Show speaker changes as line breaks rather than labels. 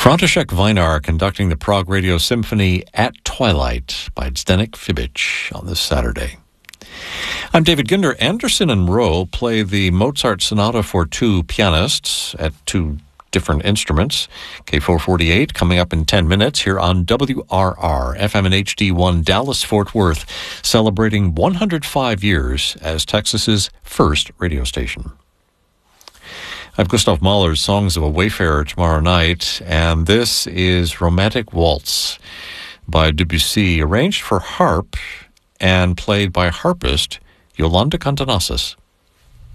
František Weinar conducting the Prague Radio Symphony at Twilight by Zdeněk Fibic on this Saturday. I'm David Ginder. Anderson and Rowe play the Mozart Sonata for two pianists at two different instruments. K448 coming up in 10 minutes here on WRR, FM and HD1 Dallas-Fort Worth, celebrating 105 years as Texas's first radio station. I have Gustav Mahler's Songs of a Wayfarer tomorrow night, and this is Romantic Waltz by Debussy, arranged for harp and played by harpist Yolanda Contonasis.